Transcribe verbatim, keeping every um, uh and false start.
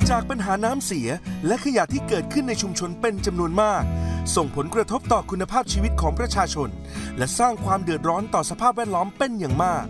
จากปัญหาน้ำเสียและขยะที่เกิดขึ้นในชุมชนเป็นจำนวนมากส่งผลกระทบต่อคุณภาพชีวิตของประชาชนและสร้างความเดือดร้อนต่อสภาพแวดล้อมเป็นอย่างมาก